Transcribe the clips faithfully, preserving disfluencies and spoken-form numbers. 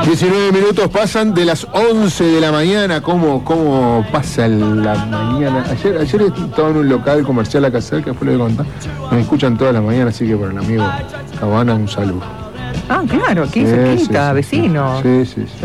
diecinueve minutos pasan de las once de la mañana. ¿Cómo, cómo pasa la mañana? Ayer, ayer estaba en un local comercial acá cerca, fue lo que conté. Me escuchan todas las mañanas, así que para el amigo Cabana un saludo. Ah, claro, aquí sí, cerquita, sí, vecino. Sí, sí, sí. Yo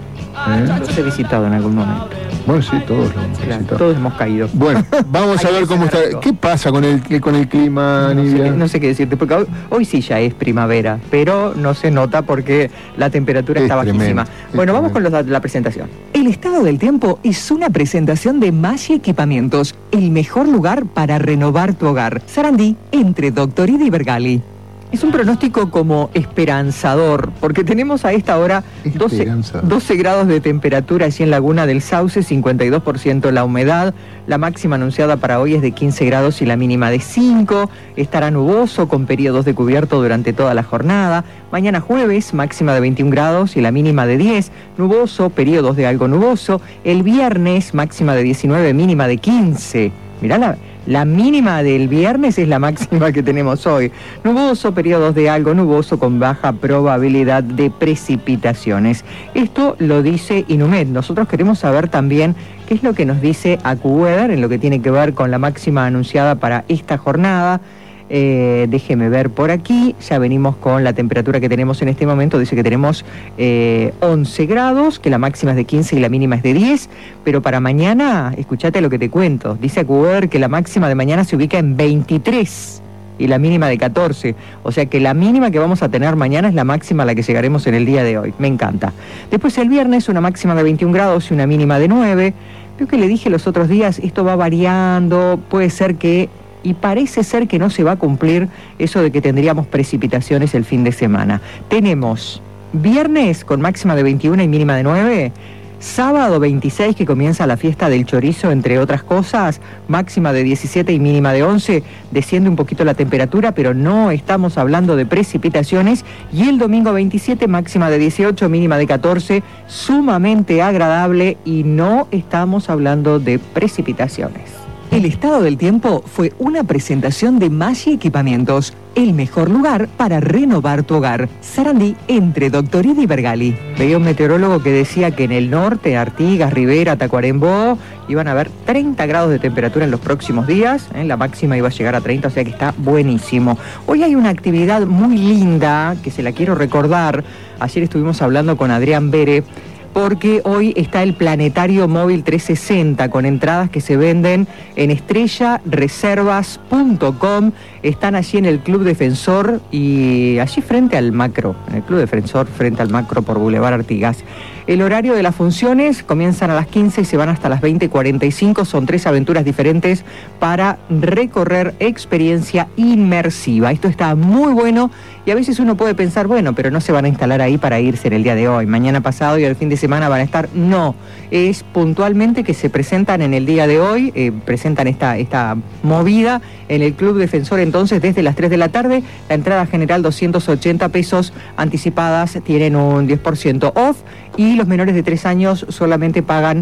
¿Eh? los he visitado en algún momento. Bueno, sí, todos lo hemos Claro, visitado. todos hemos caído. Bueno, vamos a ver cómo está. ¿Qué pasa con el, con el clima, No sé, Nidia? qué, no sé qué decirte, porque hoy, hoy sí ya es primavera, pero no se nota porque la temperatura Es está tremendo, bajísima. es Bueno, vamos tremendo. con los, la presentación. El estado del tiempo es una presentación de Maggi Equipamientos, el mejor lugar para renovar tu hogar. Sarandí, entre Doctorida y Bergali. Es un pronóstico como esperanzador, porque tenemos a esta hora doce, Esperanzador. doce grados de temperatura allí en Laguna del Sauce, cincuenta y dos por ciento la humedad, la máxima anunciada para hoy es de quince grados y la mínima de cinco, estará nuboso con periodos de cubierto durante toda la jornada, mañana jueves máxima de veintiún grados y la mínima de diez, nuboso, periodos de algo nuboso, el viernes máxima de diecinueve, mínima de quince, mirá la... La mínima del viernes es la máxima que tenemos hoy. Nuboso, periodos de algo nuboso con baja probabilidad de precipitaciones. Esto lo dice Inumet. Nosotros queremos saber también qué es lo que nos dice AccuWeather en lo que tiene que ver con la máxima anunciada para esta jornada. Eh, déjeme ver por aquí, ya venimos con la temperatura que tenemos en este momento, dice que tenemos eh, once grados, que la máxima es de quince y la mínima es de diez, pero para mañana, escuchate lo que te cuento, dice AccuWeather que la máxima de mañana se ubica en veintitrés y la mínima de catorce, o sea que la mínima que vamos a tener mañana es la máxima a la que llegaremos en el día de hoy, me encanta. Después el viernes una máxima de veintiún grados y una mínima de nueve, creo que le dije los otros días, esto va variando, puede ser que... Y parece ser que no se va a cumplir eso de que tendríamos precipitaciones el fin de semana. Tenemos viernes con máxima de veintiuno y mínima de nueve, sábado veintiséis que comienza la fiesta del chorizo, entre otras cosas, máxima de diecisiete y mínima de once, desciende un poquito la temperatura, pero no estamos hablando de precipitaciones, y el domingo veintisiete máxima de dieciocho, mínima de catorce, sumamente agradable y no estamos hablando de precipitaciones. El estado del tiempo fue una presentación de Maggi Equipamientos, el mejor lugar para renovar tu hogar. Sarandí, entre Doctorida y Bergali. Veía un meteorólogo que decía que en el norte, Artigas, Rivera, Tacuarembó, iban a haber treinta grados de temperatura en los próximos días, ¿eh? La máxima iba a llegar a treinta, o sea que está buenísimo. Hoy hay una actividad muy linda, que se la quiero recordar. Ayer estuvimos hablando con Adrián Bere, porque hoy está el Planetario Móvil trescientos sesenta con entradas que se venden en estrella reservas punto com. Están allí en el Club Defensor y allí frente al Macro, en el Club Defensor frente al Macro por Boulevard Artigas. El horario de las funciones comienzan a las quince y se van hasta las veinte cuarenta y cinco. Son tres aventuras diferentes para recorrer experiencia inmersiva. Esto está muy bueno y a veces uno puede pensar, bueno, pero no se van a instalar ahí para irse en el día de hoy. Mañana pasado y el fin de semana van a estar. No, es puntualmente que se presentan en el día de hoy, eh, presentan esta, esta movida en el Club Defensor entonces desde las tres de la tarde. La entrada general doscientos ochenta pesos, anticipadas tienen un diez por ciento off y los menores de tres años solamente pagan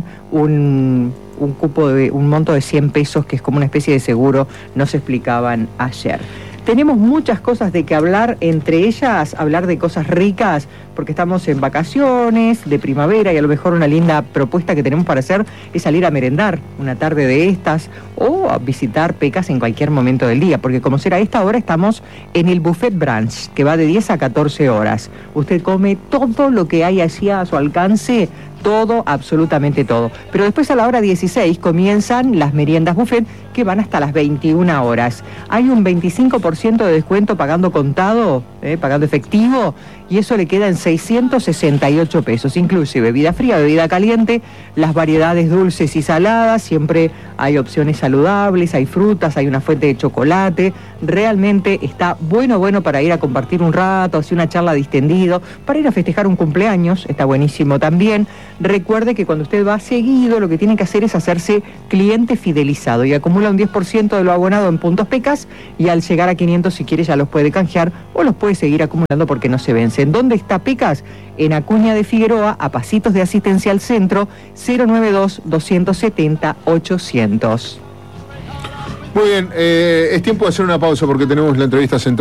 un, un cupo de un monto de cien pesos, que es como una especie de seguro, nos explicaban ayer. Tenemos muchas cosas de que hablar, entre ellas hablar de cosas ricas, porque estamos en vacaciones de primavera y a lo mejor una linda propuesta que tenemos para hacer es salir a merendar una tarde de estas o a visitar Pecas en cualquier momento del día, porque como será esta hora estamos en el Buffet Brunch, que va de diez a catorce horas. Usted come todo lo que hay allí a su alcance, todo, absolutamente todo. Pero después a la hora dieciséis comienzan las meriendas buffet que van hasta las veintiuna horas. Hay un veinticinco por ciento de descuento pagando contado, eh, pagando efectivo, y eso le queda en seiscientos sesenta y ocho pesos. Incluye bebida fría, bebida caliente, las variedades dulces y saladas, siempre hay opciones saludables, hay frutas, hay una fuente de chocolate. Realmente está bueno, bueno para ir a compartir un rato, hacer una charla distendido, para ir a festejar un cumpleaños, está buenísimo también. Recuerde que cuando usted va seguido, lo que tiene que hacer es hacerse cliente fidelizado y acumula un diez por ciento de lo abonado en puntos Pecas, y al llegar a quinientos, si quiere, ya los puede canjear o los puede seguir acumulando porque no se vencen. ¿Dónde está Pecas? En Acuña de Figueroa, a pasitos de Asistencia al Centro, cero nueve dos, dos siete cero, ochocientos. Muy bien, eh, es tiempo de hacer una pausa porque tenemos la entrevista central.